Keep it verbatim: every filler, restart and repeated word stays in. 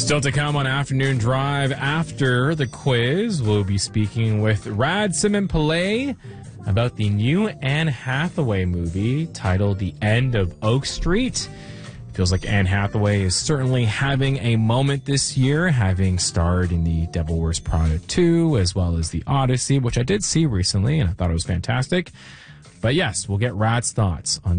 Still to come on Afternoon Drive. After the quiz, we'll be speaking with Rad Simon Pillay about the new Anne Hathaway movie titled The End of Oak Street. Feels like Anne Hathaway is certainly having a moment this year, having starred in The Devil Wears Prada two, as well as The Odyssey, which I did see recently, and I thought it was fantastic. But yes, we'll get Rad's thoughts on